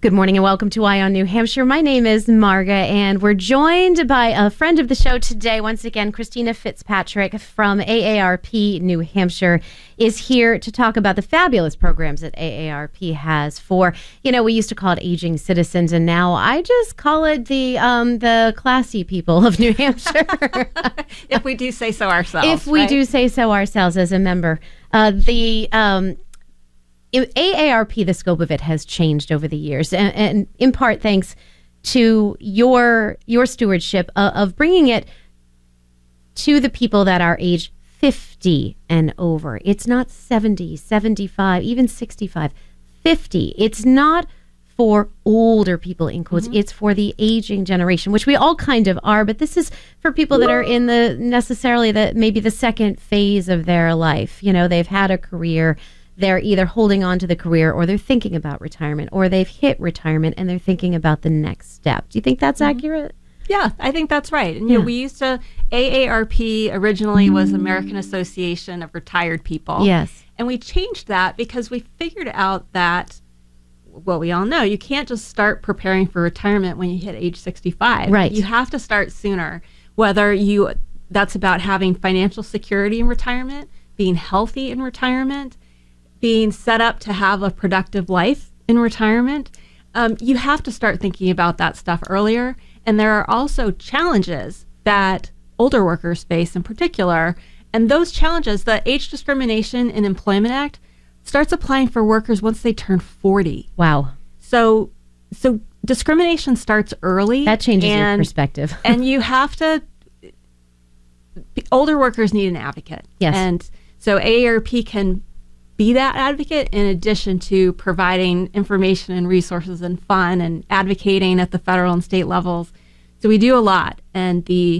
Good morning and welcome to Eye on New Hampshire. My name is Marga, and we're joined by a friend of the show today. Once again, Christina Fitzpatrick from AARP New Hampshire is here to talk about the fabulous programs that AARP has for, we used to call it aging citizens, and now I just call it the classy people of New Hampshire. If we do say so ourselves. If we do say so ourselves as a member. AARP, the scope of it has changed over the years, and in part thanks to your stewardship of bringing it to the people that are age 50 and over. It's not 70, 75, even 65, 50. It's not for older people, in quotes. It's for the aging generation, which we all kind of are, but this is for people that are in maybe the second phase of their life. They've had a career. They're either holding on to the career, or they're thinking about retirement, or they've hit retirement and they're thinking about the next step. Do you think that's accurate? Yeah, I think that's right. And we used to, AARP originally was American Association of Retired People. Yes. And we changed that because we figured out that, well, we all know, you can't just start preparing for retirement when you hit age 65. Right. You have to start sooner, that's about having financial security in retirement, being healthy in retirement, being set up to have a productive life in retirement. You have to start thinking about that stuff earlier. And there are also challenges that older workers face in particular. And those challenges, the Age Discrimination in Employment Act starts applying for workers once they turn 40. Wow. So discrimination starts early. That changes your perspective. And you have to, older workers need an advocate. Yes. And so AARP can be that advocate in addition to providing information and resources and fun and advocating at the federal and state levels. So we do a lot. And the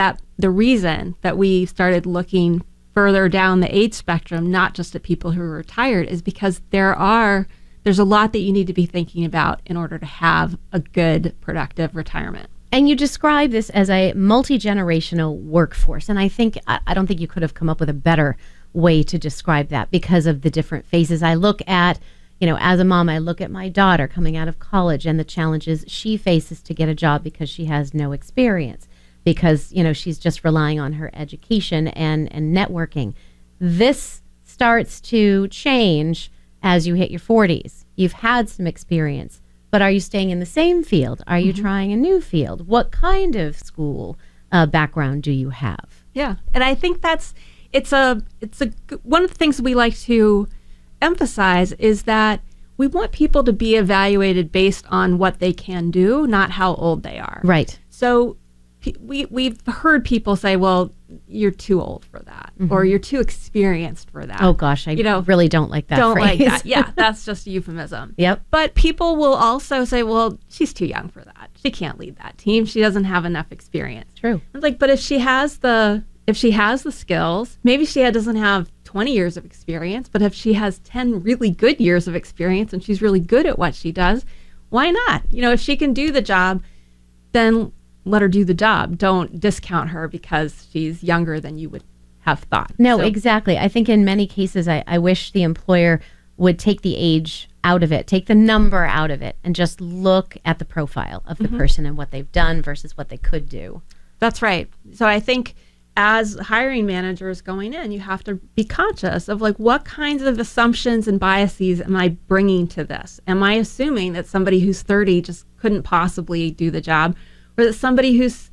reason that we started looking further down the age spectrum, not just at people who are retired, is because there's a lot that you need to be thinking about in order to have a good, productive retirement. And you describe this as a multi-generational workforce. And I don't think you could have come up with a better way to describe that because of the different phases. I look at, as a mom, I look at my daughter coming out of college and the challenges she faces to get a job because she has no experience, because, she's just relying on her education and networking. This starts to change as you hit your 40s. You've had some experience, but are you staying in the same field? Are you trying a new field? What kind of school background do you have? Yeah, and I think it's one of the things we like to emphasize is that we want people to be evaluated based on what they can do, not how old they are. Right. So we've heard people say, well, you're too old for that, or you're too experienced for that. Oh gosh, I really don't like that don't phrase. Like that. Yeah, that's just a euphemism. Yep. But people will also say, well, she's too young for that. She can't lead that team. She doesn't have enough experience. True. It's like, but if she has the skills, maybe she doesn't have 20 years of experience, but if she has 10 really good years of experience and she's really good at what she does, why not? If she can do the job, then let her do the job. Don't discount her because she's younger than you would have thought. No, exactly. I think in many cases, I wish the employer would take the age out of it, take the number out of it, and just look at the profile of the person and what they've done versus what they could do. That's right. So I think as hiring managers going in, you have to be conscious of what kinds of assumptions and biases am I bringing to this? Am I assuming that somebody who's 30 just couldn't possibly do the job, or that somebody who's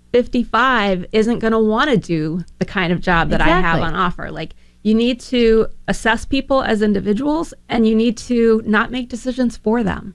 55 isn't going to want to do the kind of job that I have on offer? You need to assess people as individuals, and you need to not make decisions for them.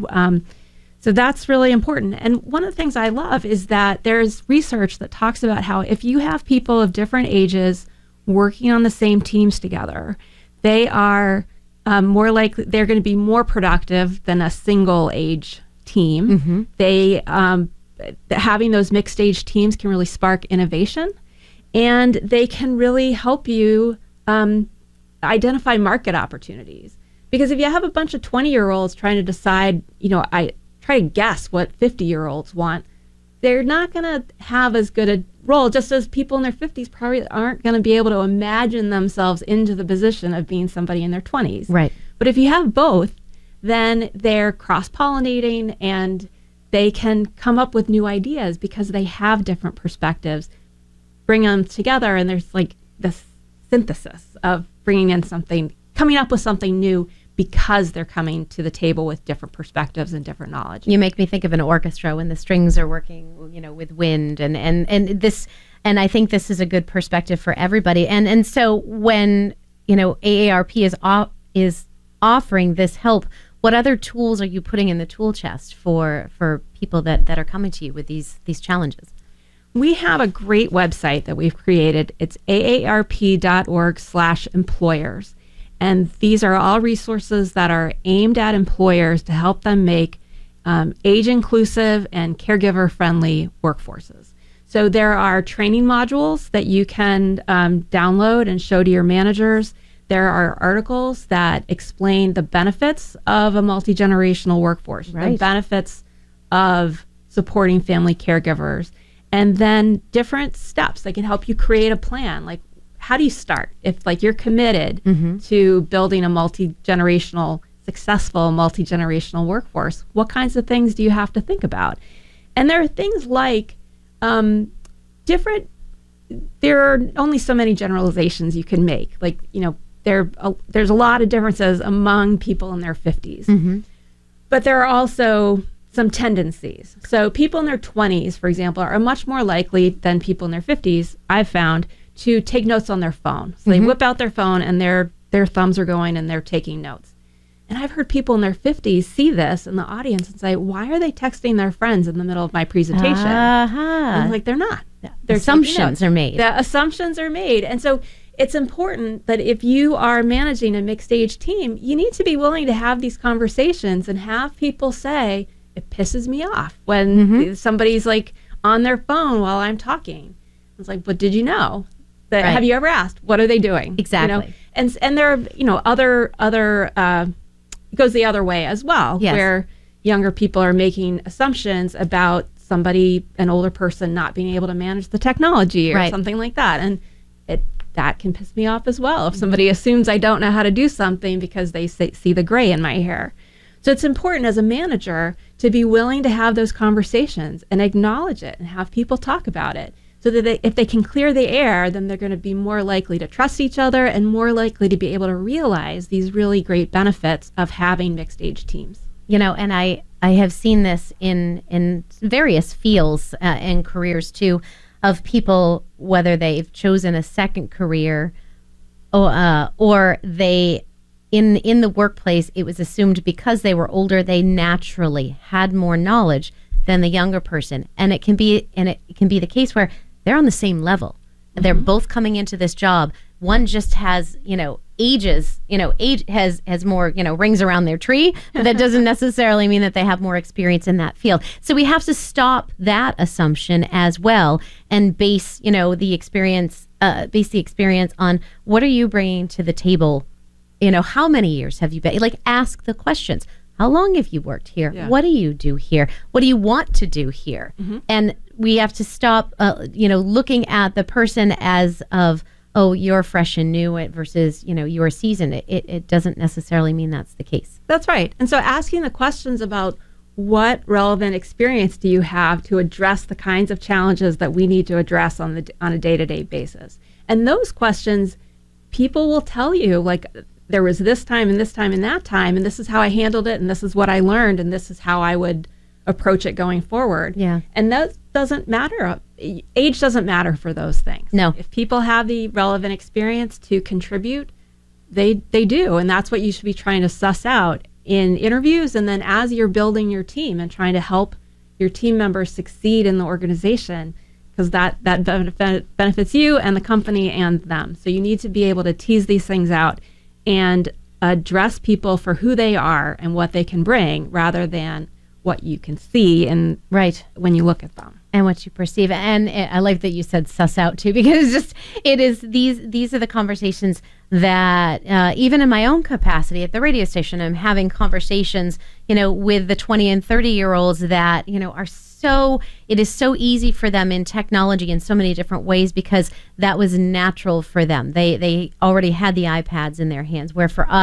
So that's really important. And one of the things I love is that there's research that talks about how if you have people of different ages working on the same teams together, they are more likely, they're going to be more productive than a single age team. They having those mixed age teams can really spark innovation, and they can really help you identify market opportunities. Because if you have a bunch of 20-year-olds trying to decide, try to guess what 50-year-olds want, they're not going to have as good a role, just as people in their 50s probably aren't going to be able to imagine themselves into the position of being somebody in their 20s. Right. But if you have both, then they're cross-pollinating and they can come up with new ideas because they have different perspectives. Bring them together, and there's like this synthesis of bringing in something, coming up with something new because they're coming to the table with different perspectives and different knowledge. You make me think of an orchestra when the strings are working, you know, with wind and this, and I think this is a good perspective for everybody. And so when, you know, AARP is offering this help, what other tools are you putting in the tool chest for people that are coming to you with these challenges? We have a great website that we've created. It's aarp.org/employers. And these are all resources that are aimed at employers to help them make age-inclusive and caregiver-friendly workforces. So there are training modules that you can download and show to your managers. There are articles that explain the benefits of a multi-generational workforce, the benefits of supporting family caregivers, and then different steps that can help you create a plan. Like, how do you start? If like you're committed to building a successful multi-generational workforce, what kinds of things do you have to think about? And there are things like there are only so many generalizations you can make. Like, you know, there's a lot of differences among people in their 50s. But there are also some tendencies. So people in their 20s, for example, are much more likely than people in their 50s, I've found, to take notes on their phone. So they whip out their phone and their thumbs are going and they're taking notes. And I've heard people in their 50s see this in the audience and say, why are they texting their friends in the middle of my presentation? And I'm like, they're not. Their assumptions are made. The assumptions are made. And so it's important that if you are managing a mixed age team, you need to be willing to have these conversations and have people say, it pisses me off when somebody's like on their phone while I'm talking. It's like, but did you know that? Have you ever asked, what are they doing? Exactly. You know? And there are, you know, other it goes the other way as well, where younger people are making assumptions about somebody, an older person, not being able to manage the technology or something like that. And that can piss me off as well. If somebody assumes I don't know how to do something because they see the gray in my hair. So it's important as a manager to be willing to have those conversations and acknowledge it and have people talk about it, so that if they can clear the air, then they're going to be more likely to trust each other and more likely to be able to realize these really great benefits of having mixed age teams. You know, and I have seen this in various fields and careers too, of people, whether they've chosen a second career or they in the workplace, it was assumed because they were older, they naturally had more knowledge than the younger person. And it can be the case where they're on the same level. They're both coming into this job. One just has, you know, age has more, you know, rings around their tree, but that doesn't necessarily mean that they have more experience in that field. So we have to stop that assumption as well and base, you know, the experience on what are you bringing to the table. You know, how many years have you been? Like, ask the questions. How long have you worked here? Yeah. What do you do here? What do you want to do here? And we have to stop, looking at the person as of, oh, you're fresh and new versus, you know, you're seasoned. It doesn't necessarily mean that's the case. That's right. And so asking the questions about what relevant experience do you have to address the kinds of challenges that we need to address on a day-to-day basis. And those questions, people will tell you, like, there was this time and this time and that time, and this is how I handled it, and this is what I learned, and this is how I would approach it going forward. Yeah. And that doesn't matter. Age doesn't matter for those things. No. If people have the relevant experience to contribute, they do. And that's what you should be trying to suss out in interviews, and then as you're building your team and trying to help your team members succeed in the organization, because that benefits you and the company and them. So you need to be able to tease these things out and address people for who they are and what they can bring, rather than what you can see and when you look at them and what you perceive. And I like that you said suss out too, because these are the conversations that even in my own capacity at the radio station, I'm having conversations, you know, with the 20 and 30-year-olds that, you know, it is so easy for them in technology in so many different ways because that was natural for them. They already had the iPads in their hands, where for us,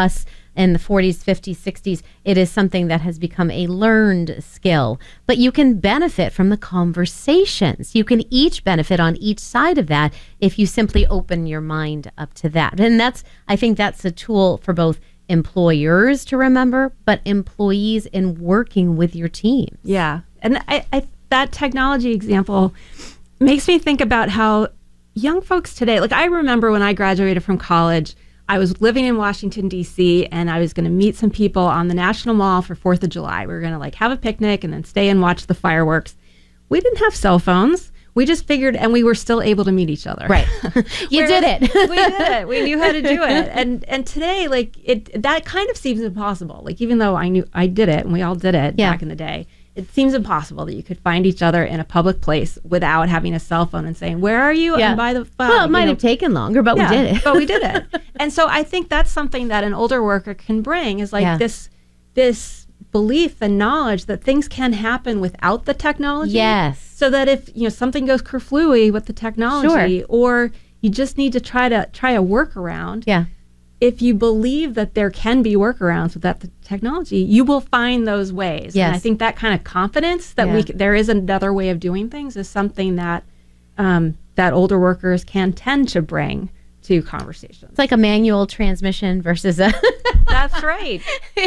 in the 40s, 50s, 60s. It is something that has become a learned skill. But you can benefit from the conversations. You can each benefit on each side of that if you simply open your mind up to that. And I think that's a tool for both employers to remember, but employees in working with your team. Yeah. And I that technology example makes me think about how young folks today, like I remember when I graduated from college, I was living in Washington, D.C., and I was going to meet some people on the National Mall for 4th of July. We were going to like have a picnic and then stay and watch the fireworks. We didn't have cell phones. We just figured, and we were still able to meet each other. Right. You did it. We did it. We knew how to do it. And today, like that kind of seems impossible. Like even though I did it, and we all did it back in the day, it seems impossible that you could find each other in a public place without having a cell phone and saying, "Where are you?" And by the phone. Well, it might have taken longer, but we did it. But we did it. And so I think that's something that an older worker can bring is like this belief and knowledge that things can happen without the technology. Yes. So that if something goes kerflooey with the technology, or you just need to try a workaround. Yeah. If you believe that there can be workarounds without the technology, you will find those ways. Yes. And I think that kind of confidence that there is another way of doing things is something that that older workers can tend to bring to conversations. It's like a manual transmission versus a. That's right.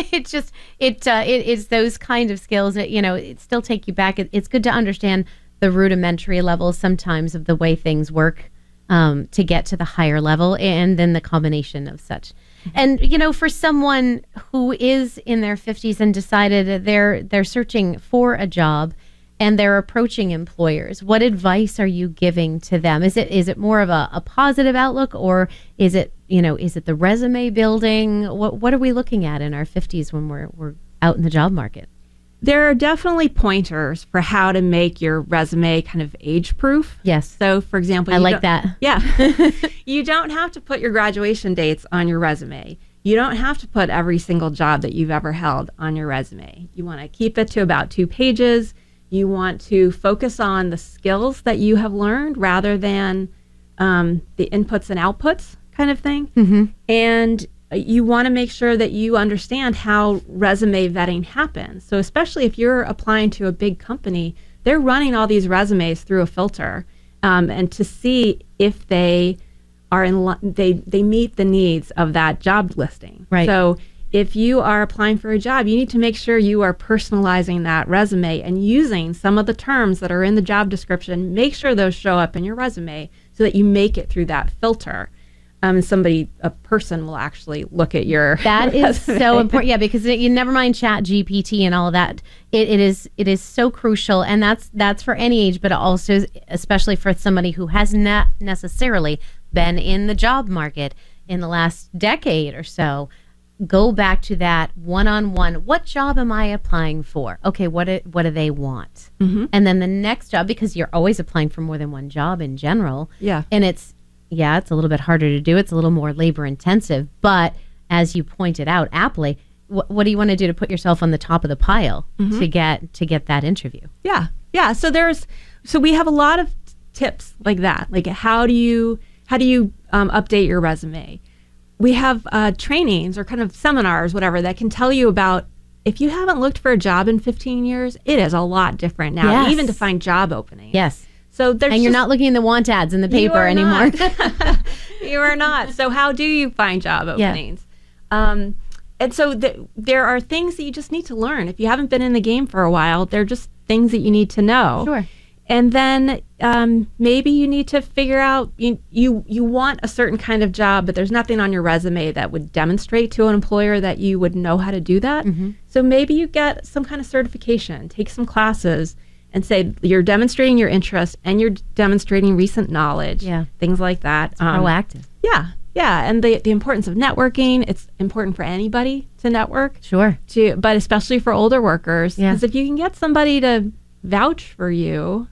It's those kind of skills that it still take you back. It's good to understand the rudimentary levels sometimes of the way things work. To get to the higher level, and then the combination of such. And, for someone who is in their 50s and decided they're searching for a job and they're approaching employers, what advice are you giving to them? Is it more of a positive outlook, or is it the resume building? What are we looking at in our 50s when we're out in the job market? There are definitely pointers for how to make your resume kind of age-proof. Yes. So, for example, I like that. Yeah. You don't have to put your graduation dates on your resume. You don't have to put every single job that you've ever held on your resume. You want to keep it to about 2 pages. You want to focus on the skills that you have learned rather than the inputs and outputs kind of thing. Mm-hmm. And you want to make sure that you understand how resume vetting happens. So especially if you're applying to a big company, they're running all these resumes through a filter, and to see if they are they meet the needs of that job listing. Right. So if you are applying for a job, you need to make sure you are personalizing that resume and using some of the terms that are in the job description. Make sure those show up in your resume so that you make it through that filter. A person will actually look at your That is so important. Yeah, because you never mind Chat GPT and all of that. It is so crucial, and that's for any age, but also especially for somebody who has not necessarily been in the job market in the last decade or so. Go back to that one-on-one. What job am I applying for? Okay, what do they want? Mm-hmm. And then the next job, because you're always applying for more than one job in general. Yeah. And it's a little bit harder to do. It's a little more labor intensive. But as you pointed out aptly, what do you want to do to put yourself on the top of the pile to get that interview? Yeah. Yeah. So we have a lot of tips like that. Like how do you update your resume? We have trainings or kind of seminars, whatever, that can tell you about if you haven't looked for a job in 15 years, it is a lot different now, Yes. even to find job openings. Yes. So you're not looking in the want ads in the paper anymore. You are not. So how do you find job openings? And so there are things that you just need to learn. If you haven't been in the game for a while, they're just things that you need to know. Sure. And then maybe you need to figure out, you want a certain kind of job, but there's nothing on your resume that would demonstrate to an employer that you would know how to do that. Mm-hmm. So maybe you get some kind of certification, take some classes, and say you're demonstrating your interest and you're demonstrating recent knowledge, things like that. Proactive. Yeah, and the importance of networking. It's important for anybody to network. Sure. But especially for older workers, Yeah. because if you can get somebody to vouch for you,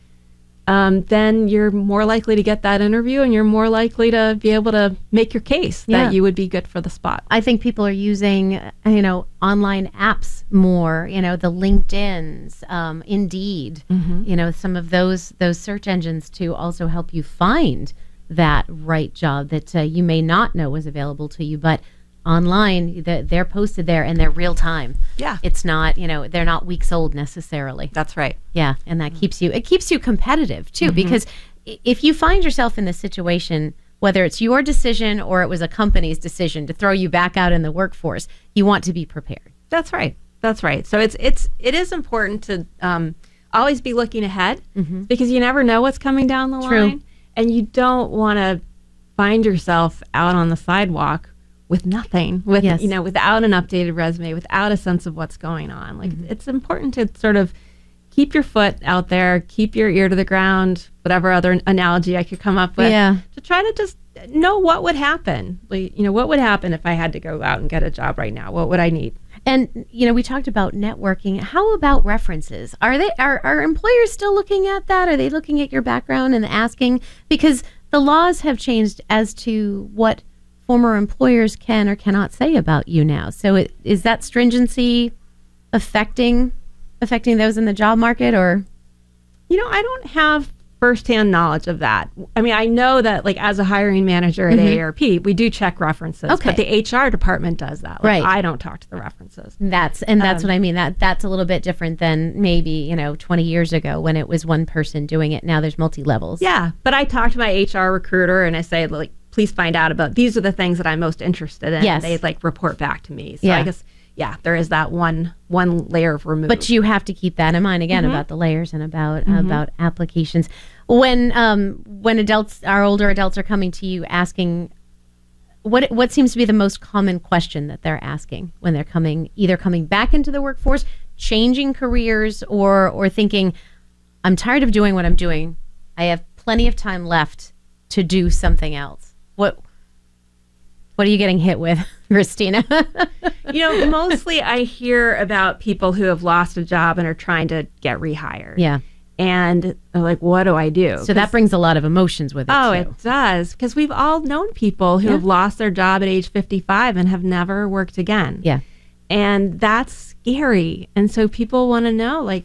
then you're more likely to get that interview, and you're more likely to be able to make your case that you would be good for the spot. I think people are using, online apps more, the LinkedIn's, Indeed, some of those search engines to also help you find that right job that you may not know was available to you, but online, they're posted there and they're real time. Yeah. It's not, they're not weeks old necessarily. That's right. Yeah. And that keeps you competitive too, because if you find yourself in this situation, whether it's your decision or it was a company's decision to throw you back out in the workforce, you want to be prepared. That's right. That's right. So it is important to always be looking ahead, because you never know what's coming down the line, and you don't want to find yourself out on the sidewalk with nothing, without an updated resume, without a sense of what's going on. Like, it's important to sort of keep your foot out there, keep your ear to the ground, whatever other analogy I could come up with, to try to just know what would happen. Like, what would happen if I had to go out and get a job right now? What would I need? And, we talked about networking. How about references? Are employers still looking at that? Are they looking at your background and asking? Because the laws have changed as to what former employers can or cannot say about you now. So is that stringency affecting those in the job market, or? I don't have firsthand knowledge of that. I mean, I know that, like, as a hiring manager at AARP, we do check references, but the HR department does that. Like, I don't talk to the references. That's what I mean. That's a little bit different than maybe, 20 years ago when it was one person doing it. Now there's multi-levels. Yeah, but I talk to my HR recruiter and I say, like, please find out about, these are the things that I'm most interested in. Yes. They report back to me. So I guess, there is that one layer of remove. But you have to keep that in mind again about the layers and about applications. When our older adults are coming to you asking, what seems to be the most common question that they're asking when they're either coming back into the workforce, changing careers, or thinking, I'm tired of doing what I'm doing. I have plenty of time left to do something else. What are you getting hit with, Christina? Mostly I hear about people who have lost a job and are trying to get rehired. Yeah. And they're like, what do I do? So that brings a lot of emotions with it, Oh, too. It does. Because we've all known people who have lost their job at age 55 and have never worked again. Yeah. And that's scary. And so people want to know, like,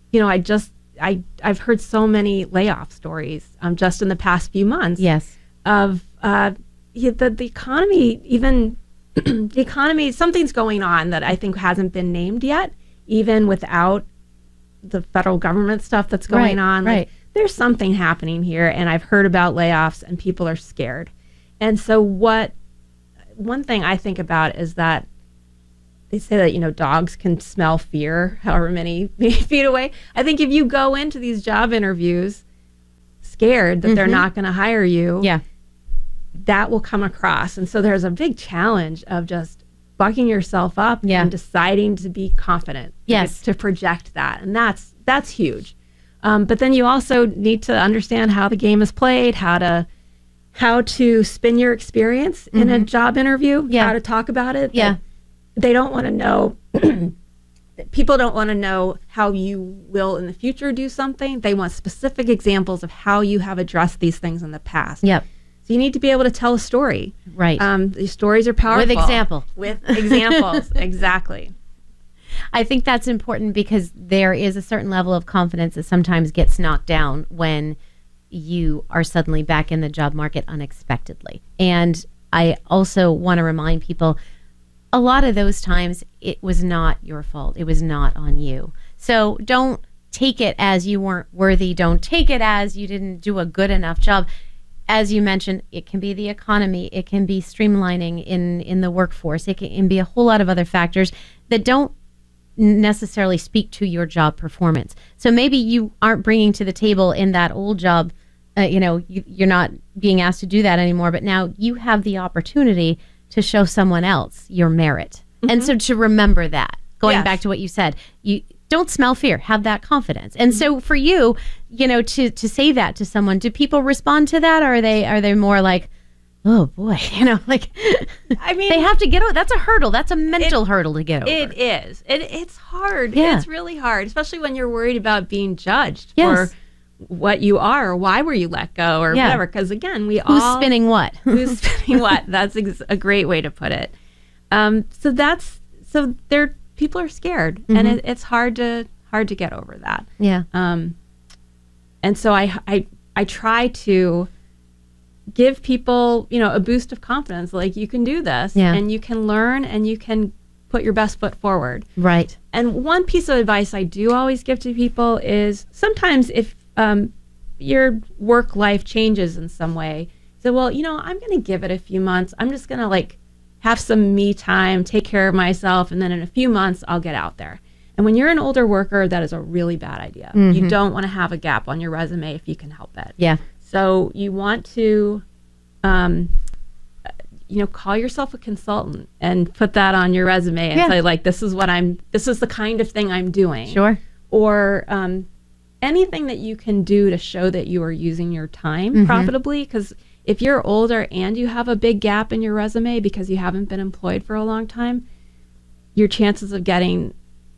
I've heard so many layoff stories just in the past few months. Yes. Of the economy, even the economy, something's going on that I think hasn't been named yet, even without the federal government stuff that's going on. Like, there's something happening here, and I've heard about layoffs, and people are scared. And so one thing I think about is that they say that, dogs can smell fear however many feet away. I think if you go into these job interviews scared that they're not going to hire you, that will come across. And so there's a big challenge of just bucking yourself up and deciding to be confident, to project that. And that's huge. But then you also need to understand how the game is played, how to spin your experience in a job interview, how to talk about it. They don't want to know, people don't want to know how you will in the future do something. They want specific examples of how you have addressed these things in the past. Yep. So you need to be able to tell a story. Right. These stories are powerful. With With examples, exactly. I think that's important because there is a certain level of confidence that sometimes gets knocked down when you are suddenly back in the job market unexpectedly. And I also want to remind people, a lot of those times it was not your fault. It was not on you. So don't take it as you weren't worthy. Don't take it as you didn't do a good enough job. As you mentioned, it can be the economy. It can be streamlining in the workforce. It can be a whole lot of other factors that don't necessarily speak to your job performance. So maybe you aren't bringing to the table in that old job, you're not being asked to do that anymore, but now you have the opportunity to show someone else your merit. And so to remember that, going back to what you said, you don't smell fear, have that confidence. And so for you, to say that to someone, do people respond to that? Or are they more like, oh boy, I mean, they have to get over. That's a hurdle. That's a mental hurdle to get over. It is. It's hard. Yeah. It's really hard, especially when you're worried about being judged for what you are, or why were you let go, or whatever. Because again, who's spinning what? Who's spinning what? That's a great way to put it. So people are scared, and it's hard to get over that. Yeah. And so I try to give people, a boost of confidence. Like, you can do this, and you can learn, and you can put your best foot forward. Right. And one piece of advice I do always give to people is sometimes if your work life changes in some way, so, well, I'm going to give it a few months. I'm just going to have some me time, take care of myself, and then in a few months I'll get out there. And when you're an older worker, that is a really bad idea. Mm-hmm. You don't want to have a gap on your resume if you can help it. Yeah. So you want to, call yourself a consultant and put that on your resume and say, this is the kind of thing I'm doing. Sure. Or anything that you can do to show that you are using your time profitably. Because if you're older and you have a big gap in your resume because you haven't been employed for a long time, your chances of getting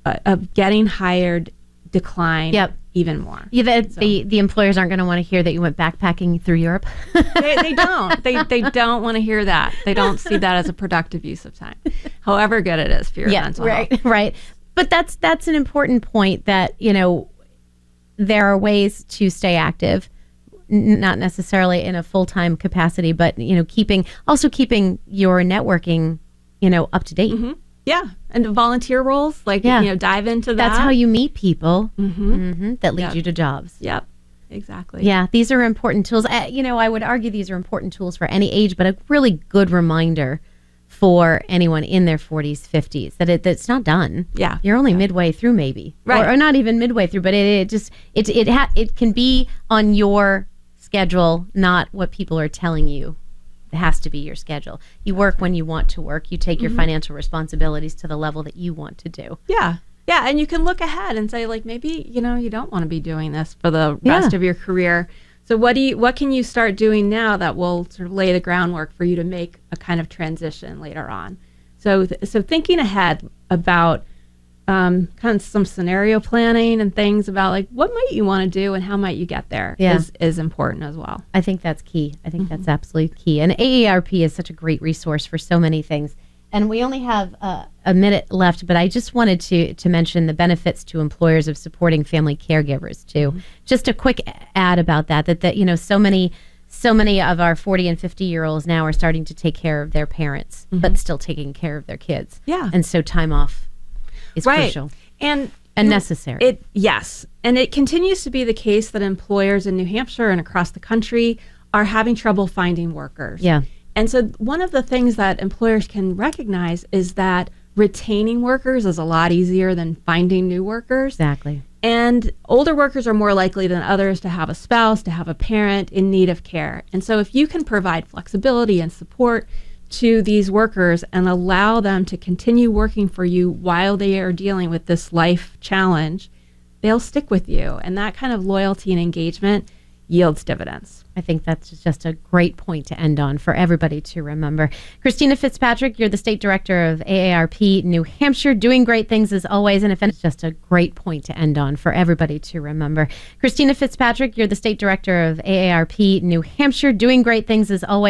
hired decline even more. Yeah, the employers aren't going to want to hear that you went backpacking through Europe. They don't. They don't want to hear that. They don't see that as a productive use of time, however good it is for your mental health. Right. But that's an important point that, there are ways to stay active, not necessarily in a full-time capacity, but, keeping your networking, up to date. Mm-hmm. Yeah. And volunteer roles, dive into that. That's how you meet people that lead you to jobs. Yep. Exactly. Yeah. These are important tools. I would argue these are important tools for any age, but a really good reminder for anyone in their 40s, 50s, that it's not done. Yeah. You're only midway through, maybe. Right. Or not even midway through, but it can be on your schedule, not what people are telling you. It has to be your schedule. You work when you want to work. You take your financial responsibilities to the level that you want to do. Yeah. Yeah. And you can look ahead and say, maybe, you don't want to be doing this for the rest of your career. So what can you start doing now that will sort of lay the groundwork for you to make a kind of transition later on? So thinking ahead about kind of some scenario planning and things about what might you want to do and how might you get there is important as well. I think that's key. I think that's absolutely key. And AARP is such a great resource for so many things. And we only have a minute left, but I just wanted to mention the benefits to employers of supporting family caregivers too. Just a quick ad about that so many of our 40 and 50-year-olds now are starting to take care of their parents, but still taking care of their kids. Yeah. And so time off is crucial and necessary. Yes. And it continues to be the case that employers in New Hampshire and across the country are having trouble finding workers. Yeah. And so one of the things that employers can recognize is that retaining workers is a lot easier than finding new workers. Exactly. And older workers are more likely than others to have a spouse, to have a parent in need of care. And so if you can provide flexibility and support to these workers and allow them to continue working for you while they are dealing with this life challenge, they'll stick with you. And that kind of loyalty and engagement yields dividends. I think that's just a great point to end on for everybody to remember. Christina Fitzpatrick, you're the state director of AARP New Hampshire, doing great things as always. And it's just a great point to end on for everybody to remember. Christina Fitzpatrick, you're the state director of AARP New Hampshire, doing great things as always.